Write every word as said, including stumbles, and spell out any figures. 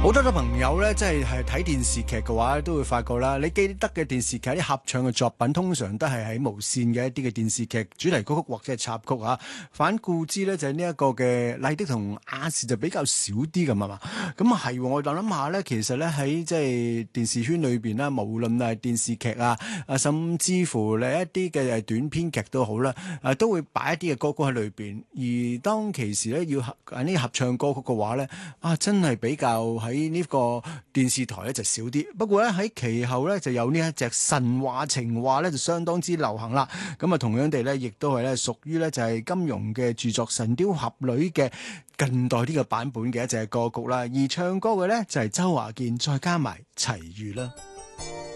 好多嘅朋友咧，即係係睇電視劇嘅話，都會發覺啦。你記得嘅電視劇啲合唱嘅作品，通常都係喺無線嘅一啲嘅電視劇主題歌曲或者係插曲啊。反顧之咧，就係呢一個嘅麗的同亞視就比較少啲咁啊嘛。咁啊係，我就諗下咧，其實咧喺即係電視圈裏邊啦，無論係電視劇啊，啊甚至乎你一啲嘅短篇劇都好啦，啊都會擺一啲嘅歌曲喺裏邊。而當其時咧要合呢啲合唱歌曲嘅話咧，啊真係比較喺喺呢個電視台咧就少啲，不過咧喺其後咧就有呢一隻神話情話咧就相當之流行啦。咁啊同樣地咧，亦都係咧屬於咧就係金庸嘅著作《神鵰俠侶》嘅近代呢個版本嘅一隻歌曲啦。而唱歌嘅咧就係周華健再加埋齊豫啦。